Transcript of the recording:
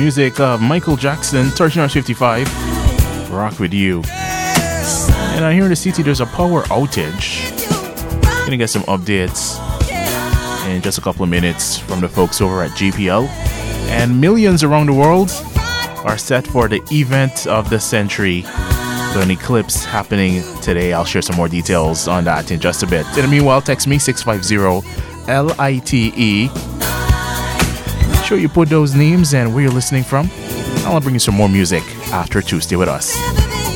music of Michael Jackson, 1355. Rock with you. And here in the city, there's a power outage. Gonna get some updates in just a couple of minutes from the folks over at GPL. And millions around the world are set for the event of the century. So an eclipse happening today. I'll share some more details on that in just a bit. In the meanwhile, text me 650-LITE. Sure you put those names and where you're listening from. I'll bring you some more music after 2. Stay with us.